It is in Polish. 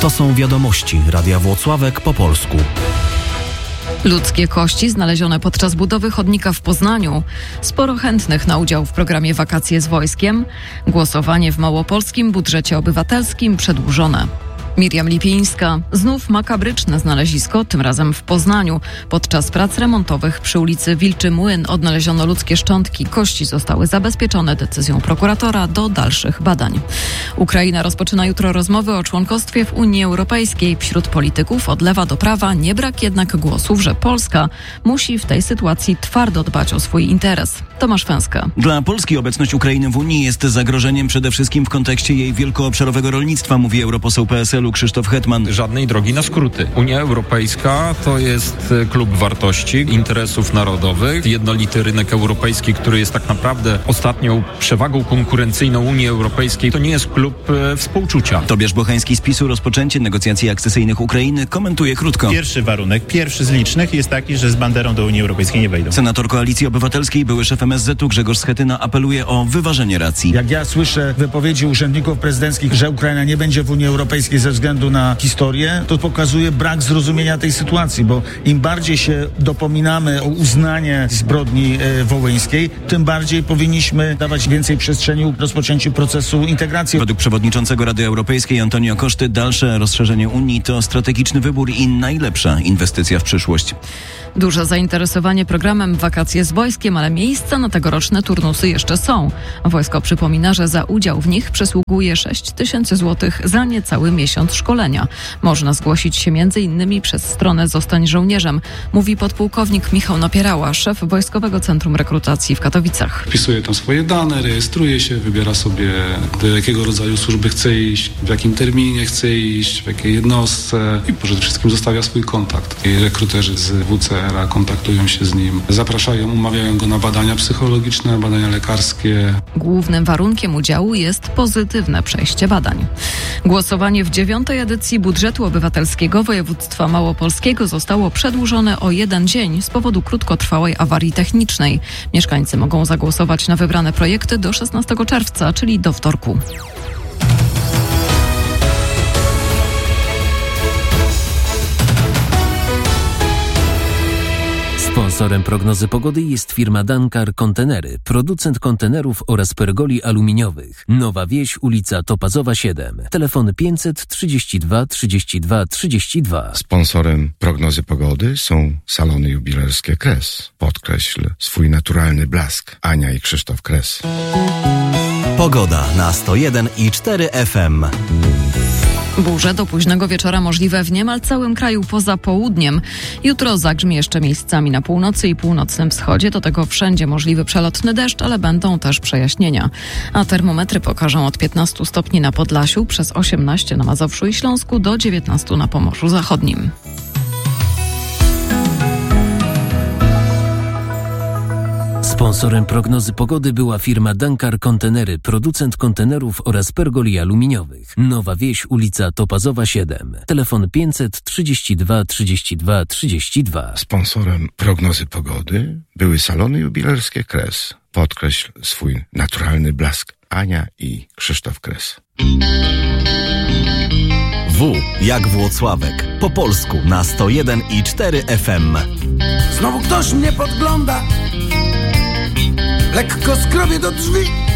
To są wiadomości Radia Włocławek po polsku. Ludzkie kości znalezione podczas budowy chodnika w Poznaniu. Sporo chętnych na udział w programie Wakacje z wojskiem. Głosowanie w małopolskim budżecie obywatelskim przedłużone. Miriam Lipińska. Znów makabryczne znalezisko, tym razem w Poznaniu. Podczas prac remontowych przy ulicy Wilczy Młyn odnaleziono ludzkie szczątki. Kości zostały zabezpieczone decyzją prokuratora do dalszych badań. Ukraina rozpoczyna jutro rozmowy o członkostwie w Unii Europejskiej. Wśród polityków od lewa do prawa nie brak jednak głosów, że Polska musi w tej sytuacji twardo dbać o swój interes. Tomasz Fęska. Dla Polski obecność Ukrainy w Unii jest zagrożeniem przede wszystkim w kontekście jej wielkoobszarowego rolnictwa, mówi europoseł PSL-u Krzysztof Hetman. Żadnej drogi na skróty. Unia Europejska to jest klub wartości, interesów narodowych. Jednolity rynek europejski, który jest tak naprawdę ostatnią przewagą konkurencyjną Unii Europejskiej, to nie jest klub współczucia. Tobiasz Bochański z PiS-u rozpoczęcie negocjacji akcesyjnych Ukrainy komentuje krótko. Pierwszy warunek, pierwszy z licznych jest taki, że z banderą do Unii Europejskiej nie wejdą. Senator Koalicji Obywatelskiej, były szef MSZ-u Grzegorz Schetyna apeluje o wyważenie racji. Jak ja słyszę wypowiedzi urzędników prezydenckich, że Ukraina nie będzie w Unii Europejskiej ze względu na historię, to pokazuje brak zrozumienia tej sytuacji, bo im bardziej się dopominamy o uznanie zbrodni wołyńskiej, tym bardziej powinniśmy dawać więcej przestrzeni rozpoczęciu procesu integracji. Według przewodniczącego Rady Europejskiej Antonio Coszty dalsze rozszerzenie Unii to strategiczny wybór i najlepsza inwestycja w przyszłość. Duże zainteresowanie programem Wakacje z wojskiem, ale miejsca na tegoroczne turnusy jeszcze są. Wojsko przypomina, że za udział w nich przysługuje 6 000 złotych za niecały miesiąc szkolenia. Można zgłosić się m.in. przez stronę Zostań żołnierzem, mówi podpułkownik Michał Napierała, szef Wojskowego Centrum Rekrutacji w Katowicach. Wpisuje tam swoje dane, rejestruje się, wybiera sobie, do jakiego rodzaju służby chce iść, w jakim terminie chce iść, w jakiej jednostce i przede wszystkim zostawia swój kontakt. I rekruterzy z WCR-a kontaktują się z nim, zapraszają, umawiają go na badania psychologiczne, badania lekarskie. Głównym warunkiem udziału jest pozytywne przejście badań. Głosowanie w 9. edycji budżetu obywatelskiego województwa małopolskiego zostało przedłużone o 1 dzień z powodu krótkotrwałej awarii technicznej. Mieszkańcy mogą zagłosować na wybrane projekty do 16 czerwca, czyli do wtorku. Sponsorem prognozy pogody jest firma Dankar Kontenery, producent kontenerów oraz pergoli aluminiowych. Nowa Wieś, ulica Topazowa 7. Telefon 532 32 32. Sponsorem prognozy pogody są salony jubilerskie Kres. Podkreśl swój naturalny blask. Ania i Krzysztof Kres. Pogoda na 101,4 FM. Burze do późnego wieczora możliwe w niemal całym kraju poza południem. Jutro zagrzmi jeszcze miejscami na północy i północnym wschodzie. Do tego wszędzie możliwy przelotny deszcz, ale będą też przejaśnienia. A termometry pokażą od 15 stopni na Podlasiu, przez 18 na Mazowszu i Śląsku, do 19 na Pomorzu Zachodnim. Sponsorem prognozy pogody była firma Dankar Kontenery, producent kontenerów oraz pergoli aluminiowych. Nowa Wieś, ulica Topazowa 7. Telefon 532 32 32. Sponsorem prognozy pogody były salony jubilerskie Kres. Podkreśl swój naturalny blask. Ania i Krzysztof Kres. W jak Włocławek. Po polsku na 101,4 FM. Znowu ktoś mnie podgląda. Lekko skrobię do drzwi.